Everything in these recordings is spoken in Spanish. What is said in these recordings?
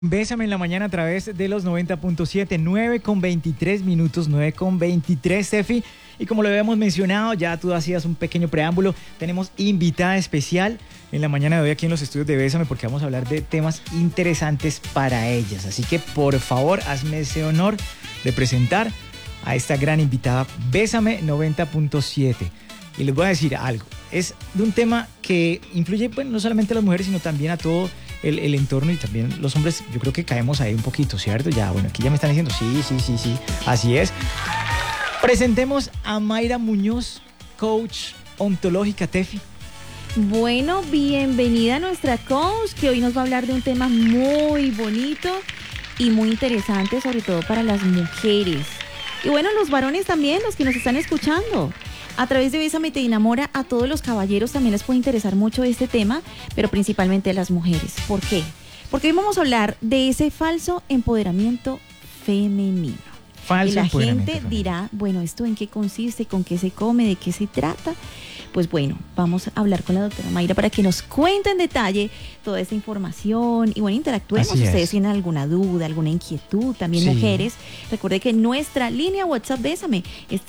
Bésame en la mañana a través de los 90.7, 9:23 minutos, 9:23, Steffi. Y como lo habíamos mencionado, ya tú hacías un pequeño preámbulo, tenemos invitada especial en la mañana de hoy aquí en los estudios de Bésame porque vamos a hablar de temas interesantes para ellas. Así que por favor, hazme ese honor de presentar a esta gran invitada, Bésame 90.7. Y les voy a decir algo, es de un tema que influye no solamente a las mujeres, sino también a todo el entorno y también los hombres. Yo creo que caemos ahí un poquito, ¿cierto? Ya, bueno, aquí ya me están diciendo, sí, así es. Presentemos a Mayra Muñoz, coach ontológica, Tefi. Bueno, bienvenida a nuestra coach, que hoy nos va a hablar de un tema muy bonito y muy interesante, sobre todo para las mujeres. Y bueno, los varones también, los que nos están escuchando. A través de Bésame te enamora, a todos los caballeros también les puede interesar mucho este tema, pero principalmente a las mujeres. ¿Por qué? Porque hoy vamos a hablar de ese falso empoderamiento femenino. Falso y la empoderamiento gente femenino. dirá, bueno, ¿esto en qué consiste? ¿Con qué se come? ¿De qué se trata? Pues bueno, vamos a hablar con la doctora Mayra para que nos cuente en detalle toda esta información y bueno, interactuemos. Así Si ustedes es. tienen alguna duda, alguna inquietud, también Sí. mujeres, recuerde que nuestra línea WhatsApp Bésame es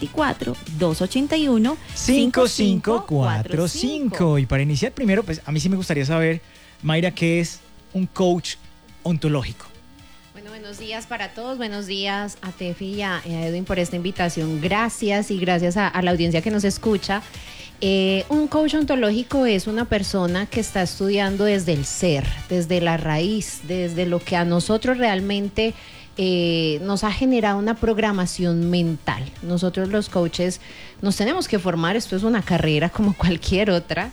324-281-5545. Y para iniciar primero, pues a mí sí me gustaría saber, Mayra, ¿qué es un coach ontológico? Bueno, buenos días para todos, buenos días a Tefi y a Edwin por esta invitación. Gracias y gracias a la audiencia que nos escucha. Un coach ontológico es una persona que está estudiando desde el ser, desde la raíz, desde lo que a nosotros realmente nos ha generado una programación mental. Nosotros los coaches nos tenemos que formar, esto es una carrera como cualquier otra.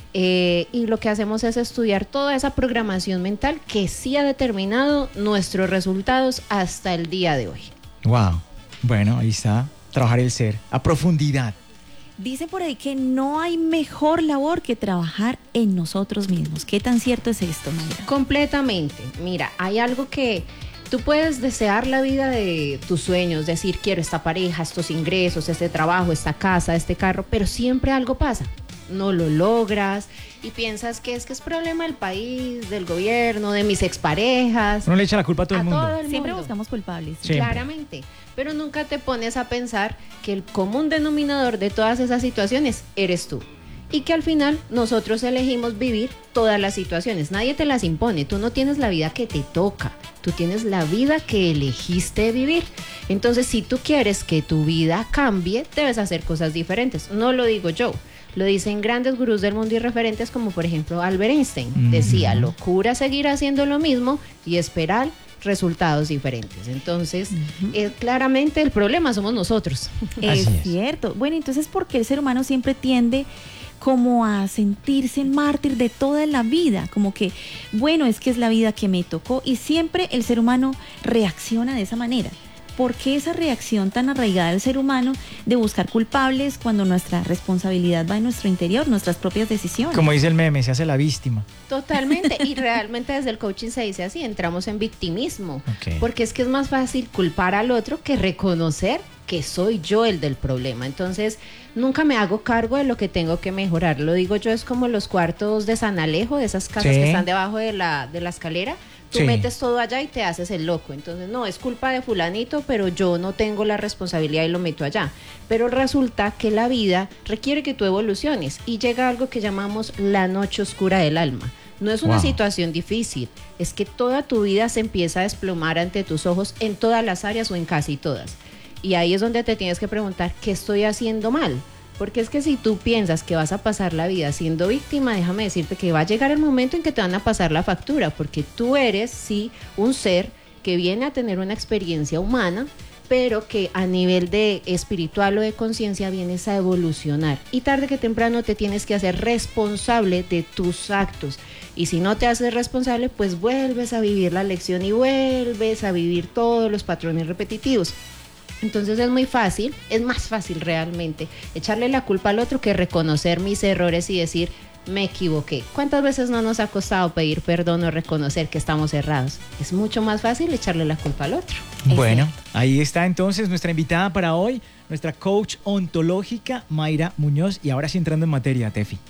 Y lo que hacemos es estudiar toda esa programación mental que sí ha determinado nuestros resultados hasta el día de hoy. Wow. Bueno, ahí está. Trabajar el ser a profundidad. Dice por ahí que no hay mejor labor que trabajar en nosotros mismos. ¿Qué tan cierto es esto, Mayra? Completamente. Mira, hay algo que tú puedes desear la vida de tus sueños, decir, quiero esta pareja, estos ingresos, este trabajo, esta casa, este carro, pero siempre algo pasa. No lo logras y piensas que es problema del país, del gobierno, de mis exparejas. Uno le echa la culpa a todo el mundo. Siempre buscamos culpables. Siempre. Claramente, pero nunca te pones a pensar que el común denominador de todas esas situaciones eres tú. Y que al final nosotros elegimos vivir todas las situaciones. Nadie te las impone. Tú no tienes la vida que te toca. Tú tienes la vida que elegiste vivir. Entonces, si tú quieres que tu vida cambie, debes hacer cosas diferentes. No lo digo yo. Lo dicen grandes gurús del mundo y referentes como por ejemplo Albert Einstein. Decía, locura seguir haciendo lo mismo y esperar resultados diferentes. Entonces, claramente el problema somos nosotros. Es Así es. cierto. Bueno, entonces, ¿por qué el ser humano siempre tiende como a sentirse mártir de toda la vida? Como que, bueno, es que es la vida que me tocó y siempre el ser humano reacciona de esa manera. ¿Por qué esa reacción tan arraigada del ser humano de buscar culpables cuando nuestra responsabilidad va en nuestro interior, nuestras propias decisiones? Como dice el meme, se hace la víctima. Totalmente, y realmente desde el coaching se dice así, entramos en victimismo, Ok. porque es que es más fácil culpar al otro que reconocer que soy yo el del problema. Entonces, nunca me hago cargo de lo que tengo que mejorar. Lo digo yo, es como los cuartos de San Alejo, de esas casas Sí. que están debajo de la escalera. Tú Sí. metes todo allá y te haces el loco. Entonces, no, es culpa de fulanito, pero yo no tengo la responsabilidad y lo meto allá. Pero resulta que la vida requiere que tú evoluciones y llega algo que llamamos la noche oscura del alma. No es una Wow. situación difícil, es que toda tu vida se empieza a desplomar ante tus ojos en todas las áreas o en casi todas. Y ahí es donde te tienes que preguntar, ¿qué estoy haciendo mal? Porque es que si tú piensas que vas a pasar la vida siendo víctima, déjame decirte que va a llegar el momento en que te van a pasar la factura, porque tú eres, sí, un ser que viene a tener una experiencia humana, pero que a nivel de espiritual o de conciencia vienes a evolucionar. Y tarde que temprano te tienes que hacer responsable de tus actos. Y si no te haces responsable, pues vuelves a vivir la lección y vuelves a vivir todos los patrones repetitivos. Entonces es muy fácil, es más fácil realmente echarle la culpa al otro que reconocer mis errores y decir, me equivoqué. ¿Cuántas veces no nos ha costado pedir perdón o reconocer que estamos errados? Es mucho más fácil echarle la culpa al otro. Bueno, ahí está entonces nuestra invitada para hoy, nuestra coach ontológica, Mayra Muñoz. Y ahora sí entrando en materia, Tefi.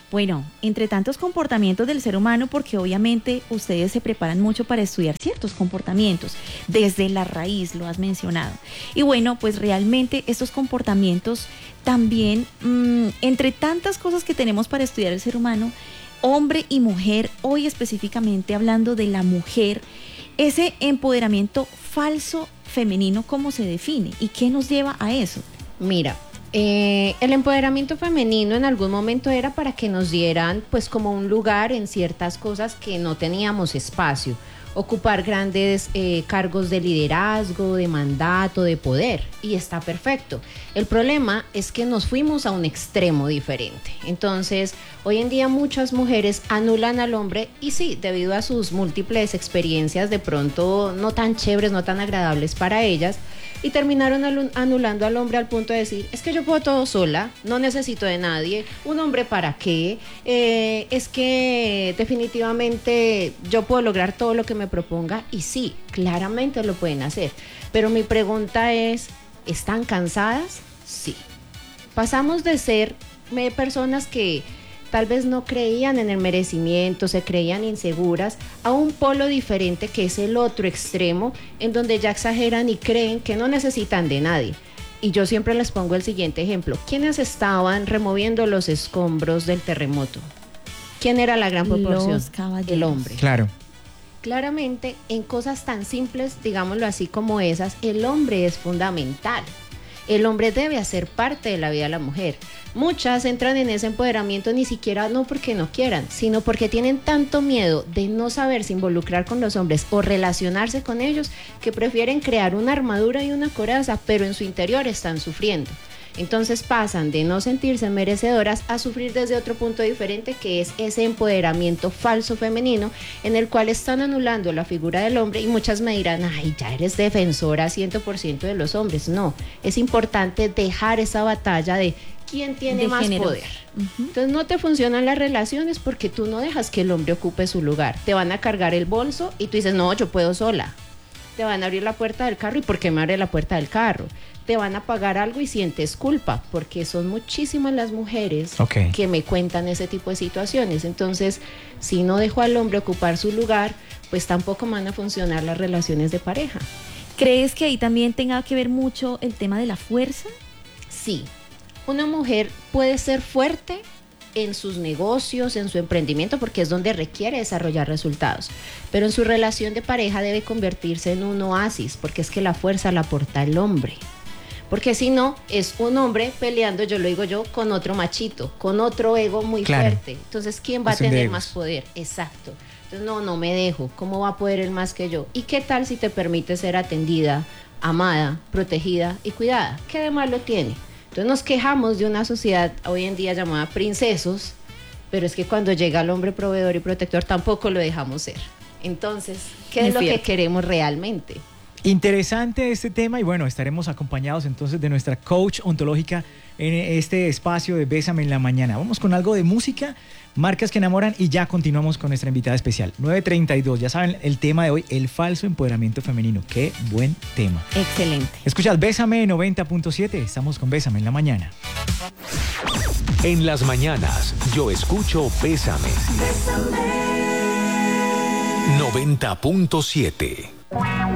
Bueno, entre tantos comportamientos del ser humano, porque obviamente ustedes se preparan mucho para estudiar ciertos comportamientos, desde la raíz lo has mencionado. Y bueno, pues realmente estos comportamientos también, entre tantas cosas que tenemos para estudiar el ser humano, hombre y mujer, hoy específicamente hablando de la mujer, ese empoderamiento falso femenino, ¿cómo se define? ¿Y qué nos lleva a eso? Mira, el empoderamiento femenino en algún momento era para que nos dieran pues como un lugar en ciertas cosas que no teníamos espacio, ocupar grandes cargos de liderazgo, de mandato, de poder, y está perfecto. El problema es que nos fuimos a un extremo diferente. Entonces, hoy en día muchas mujeres anulan al hombre, y sí, debido a sus múltiples experiencias de pronto no tan chéveres, no tan agradables para ellas, y terminaron anulando al hombre al punto de decir, es que yo puedo todo sola, no necesito de nadie, un hombre para qué, es que definitivamente yo puedo lograr todo lo que me proponga, y sí, claramente lo pueden hacer, pero mi pregunta es, ¿están cansadas? Sí. Pasamos de ser personas que tal vez no creían en el merecimiento, se creían inseguras, a un polo diferente que es el otro extremo, en donde ya exageran y creen que no necesitan de nadie. Y yo siempre les pongo el siguiente ejemplo. ¿Quiénes estaban removiendo los escombros del terremoto? ¿Quién era la gran proporción? Los caballeros. El hombre. Claro. Claramente, en cosas tan simples, digámoslo así como esas, el hombre es fundamental. El hombre debe hacer parte de la vida de la mujer. Muchas entran en ese empoderamiento ni siquiera no porque no quieran, sino porque tienen tanto miedo de no saberse involucrar con los hombres o relacionarse con ellos, que prefieren crear una armadura y una coraza, pero en su interior están sufriendo. Entonces pasan de no sentirse merecedoras a sufrir desde otro punto diferente, que es ese empoderamiento falso femenino, en el cual están anulando la figura del hombre, y muchas me dirán, ay, ya eres defensora 100% de los hombres. No, es importante dejar esa batalla de quién tiene De más género. poder. Entonces no te funcionan las relaciones porque tú no dejas que el hombre ocupe su lugar. Te van a cargar el bolso y tú dices, no, yo puedo sola. Te van a abrir la puerta del carro, ¿y por qué me abre la puerta del carro? Te van a pagar algo y sientes culpa, porque son muchísimas las mujeres que me cuentan ese tipo de situaciones. Entonces, si no dejo al hombre ocupar su lugar, pues tampoco van a funcionar las relaciones de pareja. ¿Crees que ahí también tenga que ver mucho el tema de la fuerza? Sí, una mujer puede ser fuerte en sus negocios, en su emprendimiento, porque es donde requiere desarrollar resultados, pero en su relación de pareja debe convertirse en un oasis, porque es que la fuerza la aporta el hombre. Porque si no, es un hombre peleando, yo lo digo yo, con otro machito, con otro ego muy fuerte. Entonces, ¿quién va a tener más poder? Exacto. Entonces, no me dejo. ¿Cómo va a poder él más que yo? ¿Y qué tal si te permite ser atendida, amada, protegida y cuidada? ¿Qué de malo tiene? Entonces nos quejamos de una sociedad hoy en día llamada princesos, pero es que cuando llega el hombre proveedor y protector tampoco lo dejamos ser. Entonces, ¿qué es lo que queremos realmente? Interesante este tema, y bueno, estaremos acompañados entonces de nuestra coach ontológica en este espacio de Bésame en la Mañana. Vamos con algo de música, marcas que enamoran, y ya continuamos con nuestra invitada especial. 9:32, ya saben el tema de hoy, el falso empoderamiento femenino. Qué buen tema. Excelente. Escuchas Bésame 90.7, estamos con Bésame en la Mañana. En las mañanas yo escucho Bésame. 90.7.